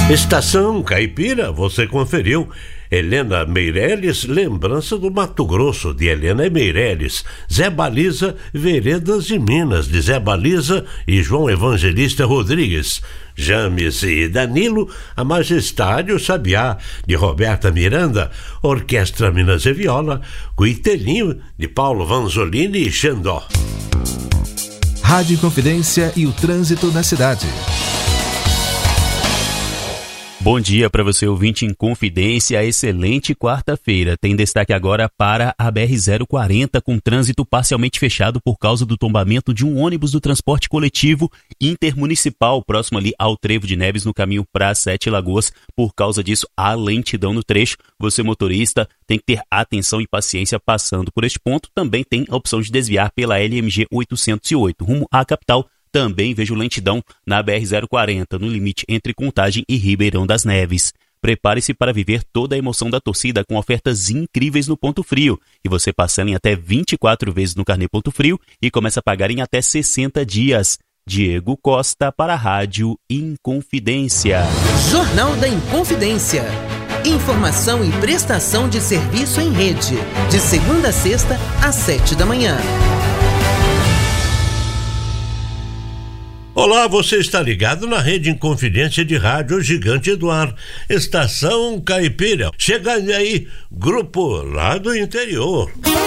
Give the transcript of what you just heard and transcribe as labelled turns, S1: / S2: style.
S1: Estação Caipira, você conferiu Helena Meirelles, Lembrança do Mato Grosso, de Helena Meirelles. Zé Baliza, Veredas de Minas, de Zé Baliza e João Evangelista Rodrigues. James e Danilo, A Majestade o Sabiá, de Roberta Miranda. Orquestra Minas e Viola, Cuitelinho, de Paulo Vanzolini e Xandó.
S2: Rádio Inconfidência e o trânsito na cidade.
S3: Bom dia para você, ouvinte Inconfidência, excelente quarta-feira. Tem destaque agora para a BR-040, com trânsito parcialmente fechado por causa do tombamento de um ônibus do transporte coletivo intermunicipal, próximo ali ao Trevo de Neves, no caminho para Sete Lagoas. Por causa disso, há lentidão no trecho. Você, motorista, tem que ter atenção e paciência passando por este ponto. Também tem a opção de desviar pela LMG 808, rumo à capital. Também vejo lentidão na BR-040, no limite entre Contagem e Ribeirão das Neves. Prepare-se para viver toda a emoção da torcida com ofertas incríveis no Ponto Frio. E você parcela em até 24 vezes no carnê Ponto Frio e começa a pagar em até 60 dias. Diego Costa para a Rádio Inconfidência.
S4: Jornal da Inconfidência. Informação e prestação de serviço em rede. De segunda a sexta, às 7 da manhã.
S1: Olá, você está ligado na Rede Inconfidência de Rádio Gigante do Ar, Estação Caipira. Chegando aí, grupo lá do interior.